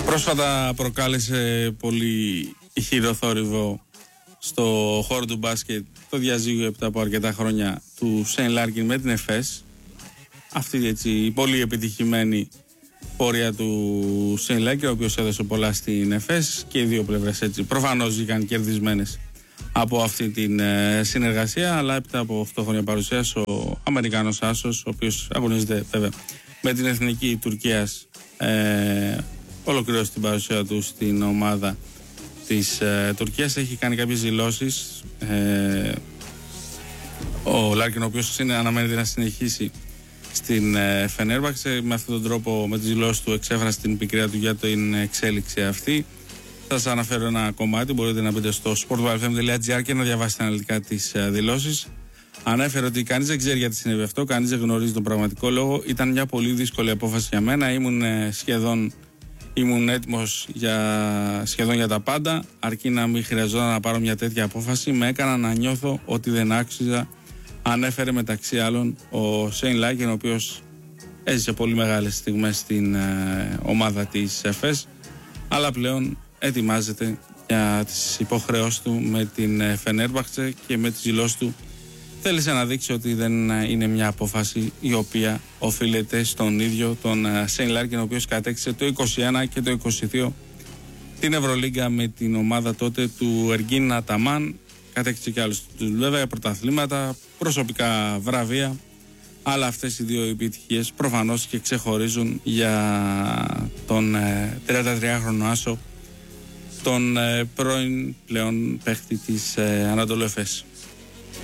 Πρόσφατα προκάλεσε πολύ ηχηρό θόρυβο στο χώρο του μπάσκετ το διαζύγιο έπειτα από αρκετά χρόνια του Σέιν Λάρκιν με την ΕΦΕΣ. Αυτή έτσι η πολύ επιτυχημένη πορεία του Σέιν Λάρκιν, ο οποίος έδωσε πολλά στην ΕΦΕΣ, και οι δύο πλευρές έτσι προφανώς βγήκαν κερδισμένες από αυτή την συνεργασία, αλλά έπειτα από αυτόχρονια παρουσίαση ο Αμερικάνος άσος, ο οποίος αγωνίζεται βέβαια με την εθνική Τουρκίας, ολοκληρώσει την παρουσία του στην ομάδα της Τουρκίας. Έχει κάνει κάποιες δηλώσεις ο Λάρκιν, ο οποίος αναμένεται να συνεχίσει στην Φενέρμπαξε. Με αυτόν τον τρόπο, με τις δηλώσεις του, εξέφρασε την πικρία του για την εξέλιξη αυτή. Θα σας αναφέρω ένα κομμάτι, μπορείτε να μπείτε στο sportbalfm.gr και να διαβάσετε αναλυτικά τις δηλώσεις. Ανέφερε ότι κανείς δεν ξέρει γιατί συνέβη αυτό, κανείς δεν γνωρίζει τον πραγματικό λόγο. Ήταν μια πολύ δύσκολη απόφαση για μένα. Ήμουν έτοιμος σχεδόν για τα πάντα. Αρκεί να μην χρειαζόταν να πάρω μια τέτοια απόφαση, με έκανα να νιώθω ότι δεν άξιζα. Ανέφερε μεταξύ άλλων ο Σέιν Λάρκιν, ο οποίος έζησε πολύ μεγάλες στιγμές στην ομάδα της ΕΦΕΣ, αλλά πλέον ετοιμάζεται για τις υποχρεώσεις του με την Φενέρμπαχτσε, και με τις δηλώσεις του θέλησε να δείξει ότι δεν είναι μια απόφαση η οποία οφείλεται στον ίδιο τον Σέιν Λάρκιν, ο οποίος κατέκτησε το 21 και το 22 την Ευρωλίγκα με την ομάδα τότε του Εργίν Αταμάν. Κατέκτησε και άλλους βέβαια πρωταθλήματα, προσωπικά βραβεία, αλλά αυτές οι δύο επιτυχίες προφανώς και ξεχωρίζουν για τον 33χρονο άσο, τον πρώην πλέον παίχτη της Ανατολού Εφές.